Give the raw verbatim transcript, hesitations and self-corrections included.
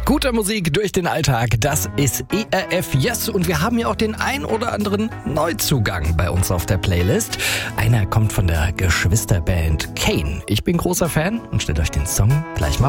Gute Musik durch den Alltag, das ist E R F Yes. Und wir haben ja auch den ein oder anderen Neuzugang bei uns auf der Playlist. Einer kommt von der Geschwisterband Kane. Ich bin großer Fan und stelle euch den Song gleich mal